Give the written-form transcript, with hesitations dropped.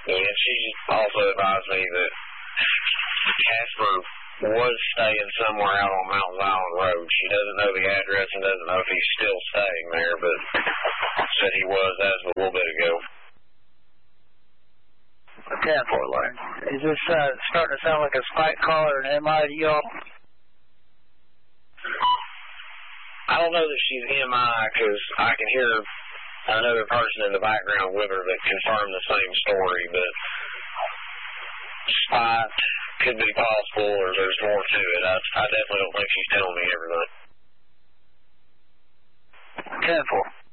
And she also advised me that Casper was staying somewhere out on Mountain Island Road. She doesn't know the address and doesn't know if he's still staying there, but said he was as of a little bit ago. 10-4, Larry. Is this starting to sound like a spike call or an MI to y'all? I don't know that she's MI because I can hear another person in the background with her that confirmed the same story, but spike could be possible or there's more to it. I definitely don't think she's telling me everything. 10-4.